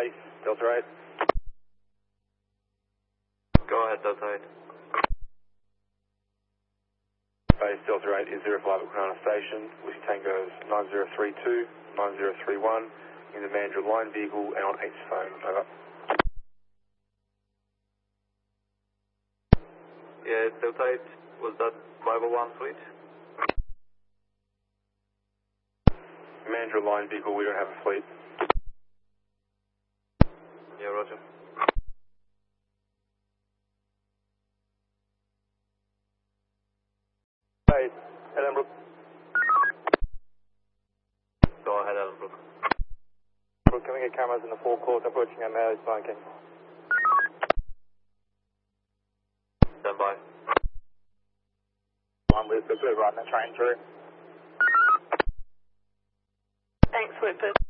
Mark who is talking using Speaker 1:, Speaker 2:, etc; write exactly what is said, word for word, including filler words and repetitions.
Speaker 1: base, Delta eight.
Speaker 2: Go ahead, Delta eight.
Speaker 1: Base Delta eight is zero five at Cronulla Station. Whiskey Tango's nine zero three two, nine zero three one in the Mandurah line vehicle and on H phone. Over.
Speaker 2: Yeah, Delta eight, was that five oh one suite?
Speaker 1: Mandurah line vehicle, we don't have a fleet.
Speaker 2: Yeah, roger.
Speaker 1: Base, Ellenbrook.
Speaker 2: Go ahead, Ellenbrook.
Speaker 1: Can we get cameras in the forecourt approaching our mail smoking?
Speaker 2: Stand by.
Speaker 1: One with the blue right, that train through.
Speaker 3: Thanks, Whippers.